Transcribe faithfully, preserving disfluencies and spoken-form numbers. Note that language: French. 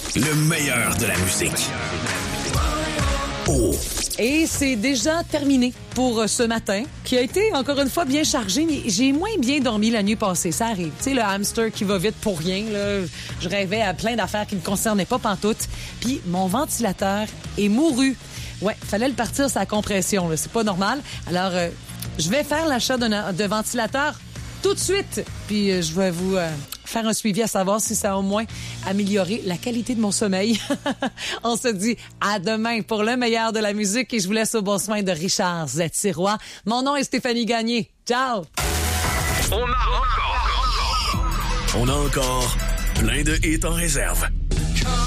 Le meilleur de la musique. Oh. Et c'est déjà terminé pour ce matin, qui a été encore une fois bien chargé, mais j'ai moins bien dormi la nuit passée. Ça arrive. Tu sais, le hamster qui va vite pour rien, là. Je rêvais à plein d'affaires qui ne me concernaient pas pantoute. Puis mon ventilateur est mouru. Ouais, fallait le partir sa compression, là. C'est pas normal. Alors, euh, je vais faire l'achat de, de ventilateur tout de suite. Puis euh, je vais vous euh, faire un suivi à savoir si ça a au moins amélioré la qualité de mon sommeil. On se dit à demain pour le meilleur de la musique et je vous laisse au bon soin de Richard Z-Sirois. Mon nom est Stéphanie Gagné. Ciao! On a encore, on a encore plein de hits en réserve.